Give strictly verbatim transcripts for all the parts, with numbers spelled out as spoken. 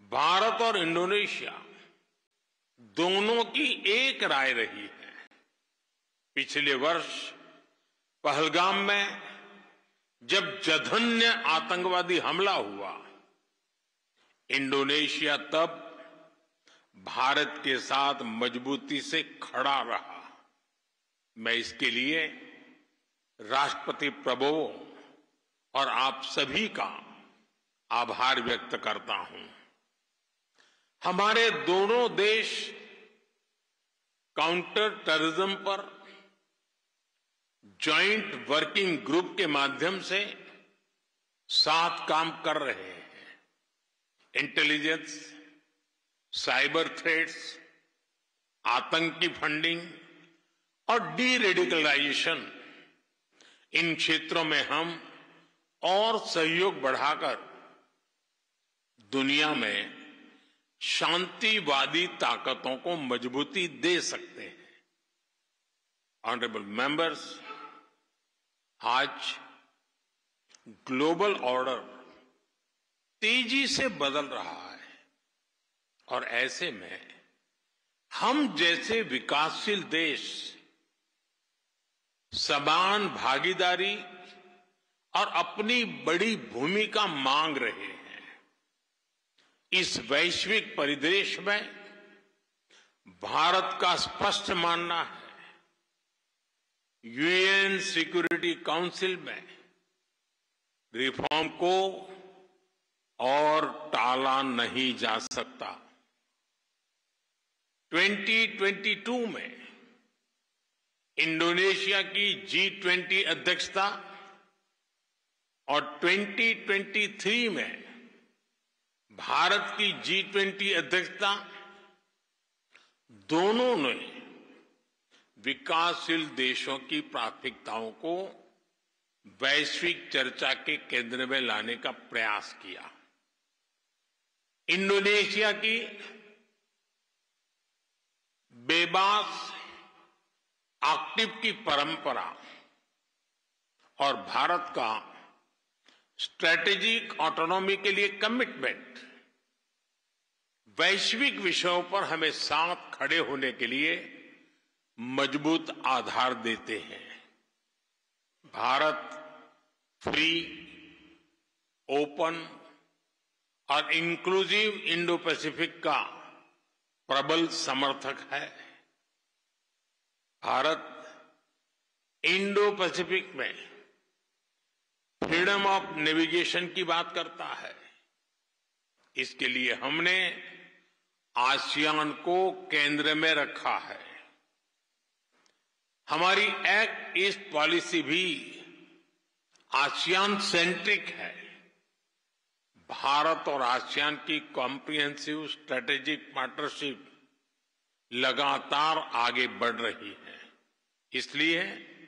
भारत और इंडोनेशिया दोनों की एक राय रही है। पिछले वर्ष पहलगाम में जब जघन्य आतंकवादी हमला हुआ, इंडोनेशिया तब भारत के साथ मजबूती से खड़ा रहा। मैं इसके लिए राष्ट्रपति प्रभुओं और आप सभी का आभार व्यक्त करता हूं। हमारे दोनों देश काउंटर टेररिज्म पर जॉइंट वर्किंग ग्रुप के माध्यम से साथ काम कर रहे हैं। इंटेलिजेंस, साइबर थ्रेट्स, आतंकी फंडिंग और डी रेडिकलाइजेशन, इन क्षेत्रों में हम और सहयोग बढ़ाकर दुनिया में शांतिवादी ताकतों को मजबूती दे सकते हैं। ऑनरेबल मेंबर्स, आज ग्लोबल ऑर्डर तेजी से बदल रहा है और ऐसे में हम जैसे विकासशील देश समान भागीदारी और अपनी बड़ी भूमिका मांग रहे हैं। इस वैश्विक परिदृश्य में भारत का स्पष्ट मानना है, यूएन सिक्योरिटी काउंसिल में रिफॉर्म को और टाला नहीं जा सकता। दो हज़ार बाईस में इंडोनेशिया की जी ट्वेंटी अध्यक्षता और दो हज़ार तेईस में भारत की जी ट्वेंटी अध्यक्षता, दोनों ने विकासशील देशों की प्राथमिकताओं को वैश्विक चर्चा के केंद्र में लाने का प्रयास किया। इंडोनेशिया की बेबास एक्टिव की परंपरा और भारत का स्ट्रेटेजिक ऑटोनॉमी के लिए कमिटमेंट वैश्विक विषयों पर हमें साथ खड़े होने के लिए मजबूत आधार देते हैं। भारत फ्री, ओपन और इंक्लूसिव इंडो पैसिफिक का प्रबल समर्थक है। भारत इंडो पैसिफिक में फ्रीडम ऑफ नेविगेशन की बात करता है। इसके लिए हमने आसियान को केंद्र में रखा है। हमारी एक्ट ईस्ट पॉलिसी भी आसियान सेंट्रिक है। भारत और आसियान की कॉम्प्रिहेंसिव स्ट्रेटेजिक पार्टनरशिप लगातार आगे बढ़ रही है। इसलिए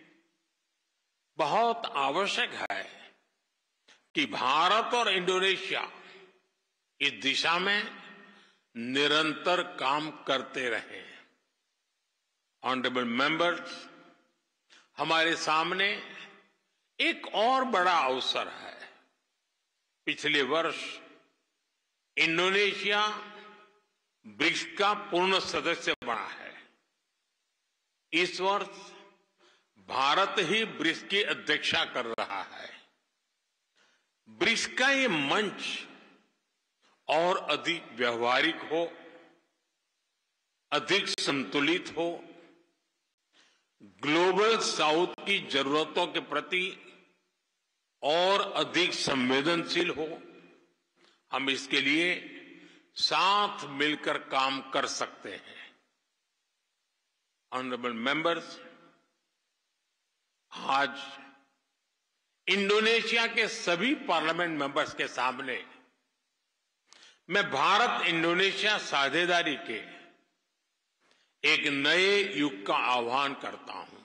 बहुत आवश्यक है कि भारत और इंडोनेशिया इस दिशा में निरंतर काम करते रहें। ऑनरेबल मेंबर्स, हमारे सामने एक और बड़ा अवसर है। पिछले वर्ष इंडोनेशिया ब्रिक्स का पूर्ण सदस्य बना है। इस वर्ष भारत ही ब्रिक्स की अध्यक्षता कर रहा है। ब्रिक्स का ये मंच और अधिक व्यवहारिक हो, अधिक संतुलित हो, ग्लोबल साउथ की जरूरतों के प्रति और अधिक संवेदनशील हो। हम इसके लिए साथ मिलकर काम कर सकते हैं। ऑनरेबल मेंबर्स, आज इंडोनेशिया के सभी पार्लियामेंट मेंबर्स के सामने मैं भारत इंडोनेशिया साझेदारी के एक नए युग का आह्वान करता हूं।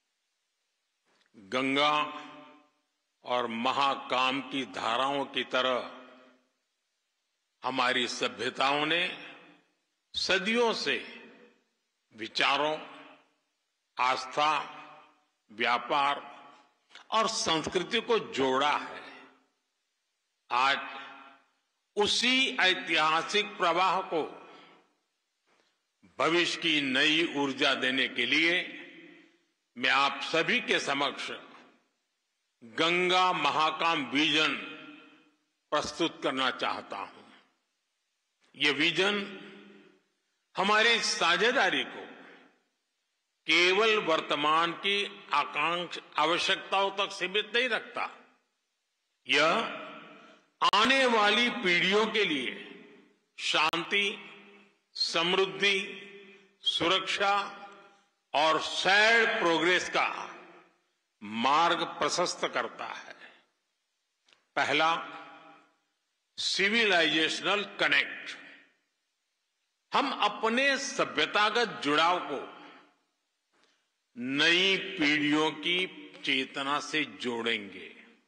गंगा और महाकाम की धाराओं की तरह हमारी सभ्यताओं ने सदियों से विचारों, आस्था, व्यापार और संस्कृति को जोड़ा है। आज उसी ऐतिहासिक प्रवाह को भविष्य की नई ऊर्जा देने के लिए मैं आप सभी के समक्ष गंगा महाकाम विजन प्रस्तुत करना चाहता हूं। ये विजन हमारी साझेदारी को केवल वर्तमान की आकांक्षा आवश्यकताओं तक सीमित नहीं रखता। यह आने वाली पीढ़ियों के लिए शांति, समृद्धि, सुरक्षा और शेयर्ड प्रोग्रेस का मार्ग प्रशस्त करता है। पहला, सिविलाइजेशनल कनेक्ट। हम अपने सभ्यतागत जुड़ाव को नई पीढ़ियों की चेतना से जोड़ेंगे।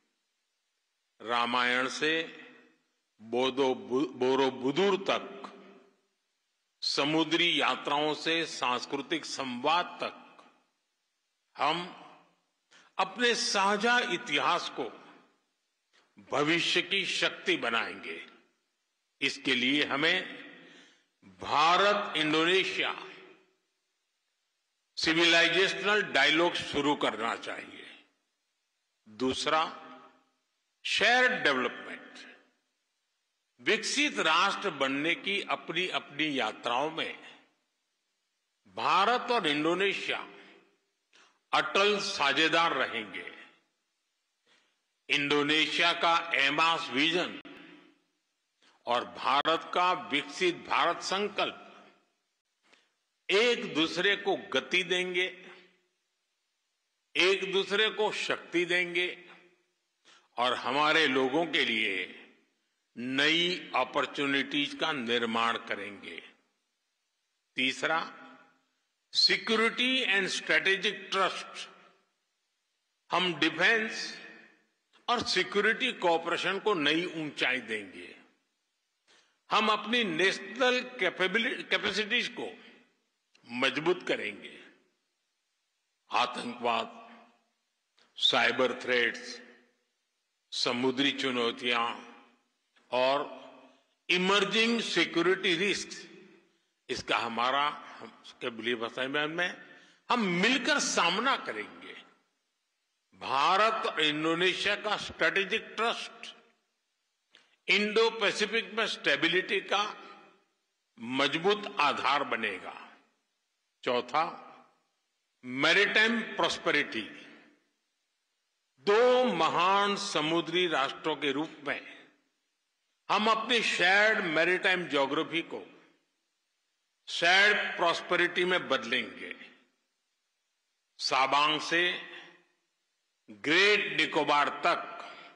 रामायण से बोधो बोरोबुदुर तक, समुद्री यात्राओं से सांस्कृतिक संवाद तक हम अपने साझा इतिहास को भविष्य की शक्ति बनाएंगे। इसके लिए हमें भारत इंडोनेशिया सिविलाइजेशनल डायलॉग शुरू करना चाहिए। दूसरा, शेयर्ड डेवलपमेंट। विकसित राष्ट्र बनने की अपनी अपनी यात्राओं में भारत और इंडोनेशिया अटल साझेदार रहेंगे। इंडोनेशिया का एमास विजन और भारत का विकसित भारत संकल्प एक दूसरे को गति देंगे, एक दूसरे को शक्ति देंगे और हमारे लोगों के लिए नई अपॉर्चुनिटीज का निर्माण करेंगे। तीसरा, सिक्योरिटी एंड स्ट्रेटेजिक ट्रस्ट। हम डिफेंस और सिक्योरिटी कोऑपरेशन को नई ऊंचाई देंगे। हम अपनी नेशनल कैपेसिटीज को मजबूत करेंगे। आतंकवाद, साइबर थ्रेट्स, समुद्री चुनौतियां और इमर्जिंग सिक्योरिटी रिस्क, इसका हमारा के भाषा में हम मिलकर सामना करेंगे। भारत और इंडोनेशिया का स्ट्रेटेजिक ट्रस्ट इंडो पैसिफिक में स्टेबिलिटी का मजबूत आधार बनेगा। चौथा, मैरीटाइम प्रॉस्पेरिटी। दो महान समुद्री राष्ट्रों के रूप में हम अपनी शेयर्ड मैरीटाइम ज्योग्राफी को शेयर्ड प्रॉस्पेरिटी में बदलेंगे। साबांग से ग्रेट निकोबार तक,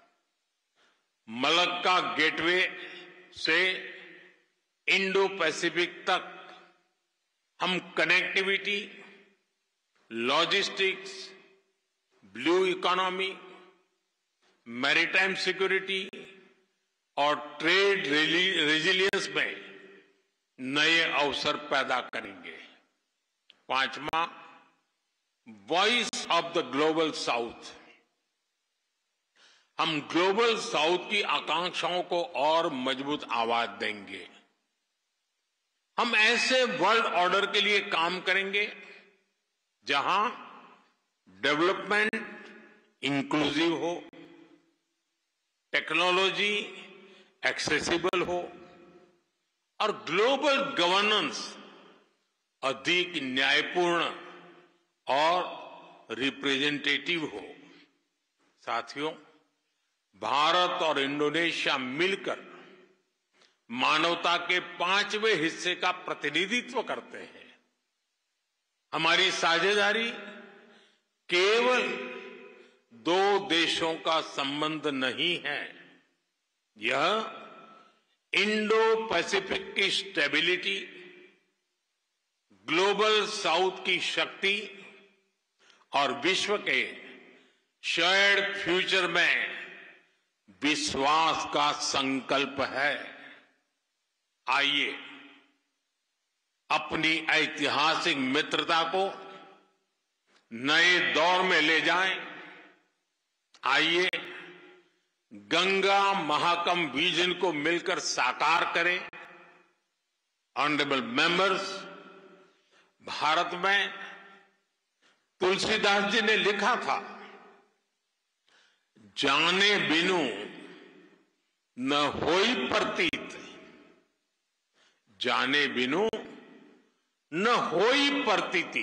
मलक्का गेटवे से इंडो पैसिफिक तक हम connectivity, logistics, blue economy, maritime security और ट्रेड रेजिलियंस में नए अवसर पैदा करेंगे। पांचवा, voice of the global south. हम ग्लोबल साउथ की आकांक्षाओं को और मजबूत आवाज देंगे। हम ऐसे वर्ल्ड ऑर्डर के लिए काम करेंगे जहां डेवलपमेंट इंक्लूसिव हो, टेक्नोलॉजी एक्सेसिबल हो और ग्लोबल गवर्नेंस अधिक न्यायपूर्ण और रिप्रेजेंटेटिव हो। साथियों, भारत और इंडोनेशिया मिलकर मानवता के पांचवें हिस्से का प्रतिनिधित्व करते हैं। हमारी साझेदारी केवल दो देशों का संबंध नहीं है, यह इंडो पैसिफिक की स्टेबिलिटी, ग्लोबल साउथ की शक्ति और विश्व के शेयर्ड फ्यूचर में विश्वास का संकल्प है। आइए अपनी ऐतिहासिक मित्रता को नए दौर में ले जाएं। आइए गंगा महाकुंभ विजन को मिलकर साकार करें। ऑनरेबल मेंबर्स, भारत में तुलसीदास जी ने लिखा था, जाने बिनु न होई प्रतीत, जाने बिनु न होई प्रतीति,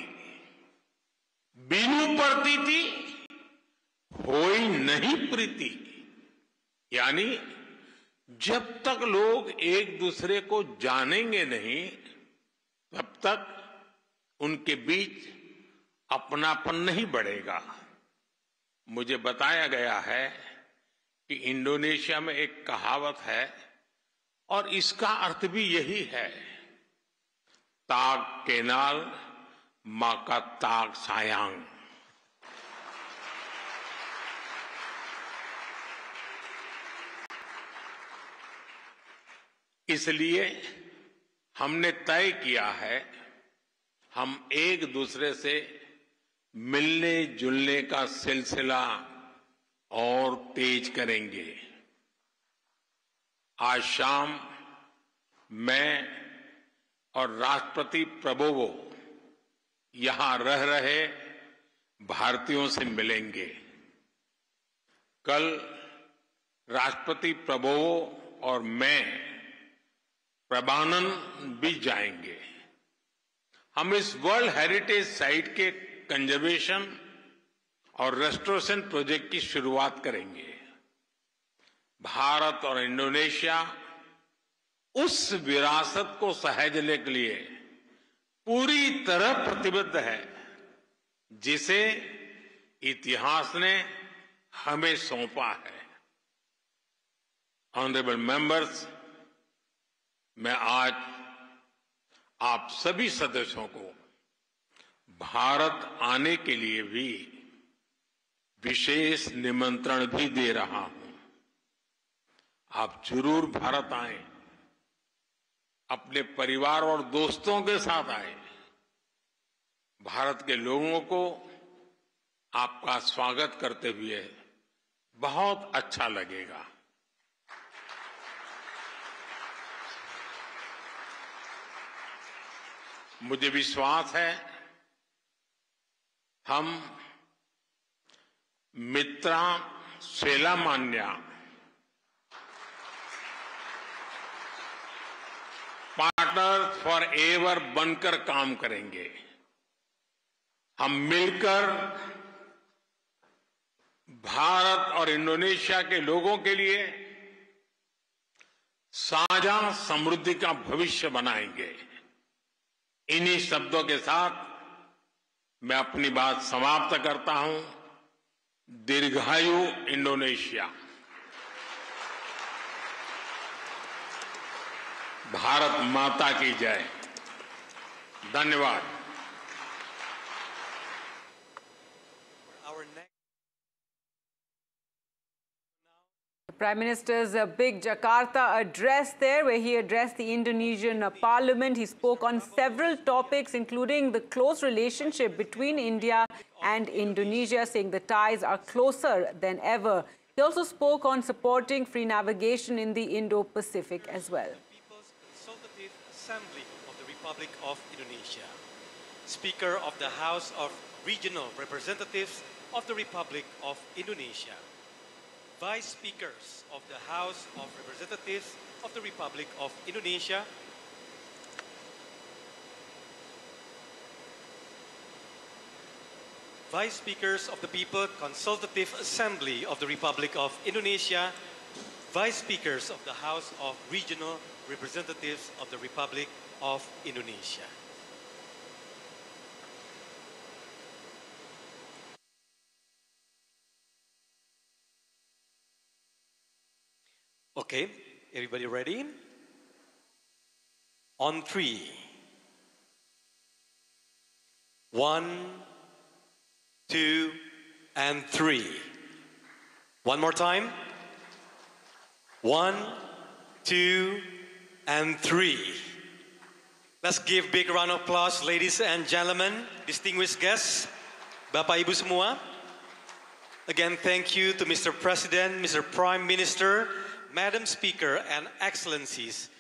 बिनु प्रतीति होई नहीं प्रीति। यानी जब तक लोग एक दूसरे को जानेंगे नहीं, तब तक उनके बीच अपनापन नहीं बढ़ेगा। मुझे बताया गया है कि इंडोनेशिया में एक कहावत है और इसका अर्थ भी यही है, ताक केनाल माका ताक सायांग। इसलिए हमने तय किया है, हम एक दूसरे से मिलने जुलने का सिलसिला और तेज करेंगे। आज शाम मैं और राष्ट्रपति प्रबोवो यहां रह रहे भारतीयों से मिलेंगे। कल राष्ट्रपति प्रबोवो और मैं प्रबानन भी जाएंगे। हम इस वर्ल्ड हेरिटेज साइट के कंजर्वेशन और रेस्टोरेशन प्रोजेक्ट की शुरुआत करेंगे। भारत और इंडोनेशिया उस विरासत को सहेजने के लिए पूरी तरह प्रतिबद्ध है जिसे इतिहास ने हमें सौंपा है। ऑनरेबल मेंबर्स, मैं आज आप सभी सदस्यों को भारत आने के लिए भी विशेष निमंत्रण भी दे रहा हूं। आप जरूर भारत आएं, अपने परिवार और दोस्तों के साथ आएं। भारत के लोगों को आपका स्वागत करते हुए बहुत अच्छा लगेगा। मुझे विश्वास है हम मित्रा सेलामान्या पार्टनर फॉर एवर बनकर काम करेंगे। हम मिलकर भारत और इंडोनेशिया के लोगों के लिए साझा समृद्धि का भविष्य बनाएंगे। इन्हीं शब्दों के साथ मैं अपनी बात समाप्त करता हूं। दीर्घायु इंडोनेशिया। भारत माता की जय। धन्यवाद। Prime Minister's uh, big Jakarta address there, where he addressed the Indonesian uh, Parliament. He spoke on several topics, including the close relationship between India and Indonesia, saying the ties are closer than ever. He also spoke on supporting free navigation in the Indo-Pacific as well. The People's Consultative Assembly of the Republic of Indonesia, Speaker of the House of Regional Representatives of the Republic of Indonesia, Vice Speakers of the House of Representatives of the Republic of Indonesia, Vice Speakers of the People Consultative Assembly of the Republic of Indonesia, Vice Speakers of the House of Regional Representatives of the Republic of Indonesia. Okay, everybody ready? On three. One, two, and three. One more time. One, two, and three. Let's give big round of applause, ladies and gentlemen, distinguished guests, Bapak Ibu semua. Again, thank you to Mister President, Mister Prime Minister, Madam Speaker, and Excellencies